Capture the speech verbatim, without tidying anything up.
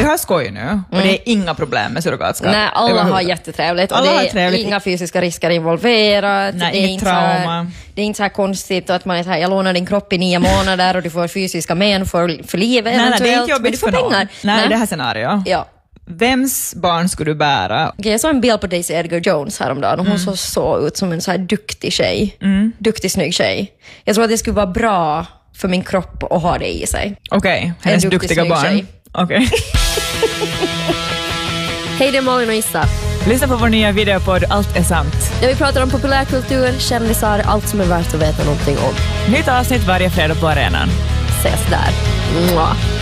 vi har skoj nu och mm. det är inga problem med surrogatskap. Nej, alla har jättetrevligt och alla det är trevligt. Inga fysiska risker involverat. Nej, det är inget inte trauma. Här, det är inte så här konstigt att man är så här, jag lånar din kropp i nio månader och du får fysiska men för, för livet. Nej, nej, det är inte jobbigt men du får för någon. pengar. Nej, nej, i det här scenariot. Ja. Vems barn skulle du bära? Okay, jag såg en bild på Daisy Edgar Jones häromdagen och hon mm. såg så ut som en så här duktig tjej. Mm. Duktig, snygg tjej. Jag tror att det skulle vara bra för min kropp att ha det i sig. Okej, okay. hennes duktig, duktiga barn. Okej. Okay. Hej, det är Malin och Issa. Lyssna på vår nya videopodd Allt är sant. Där vi pratar om populärkultur, kändisar, allt som är värt att veta någonting om. Nytt avsnitt varje fredag på arenan. Ses där. Mwah.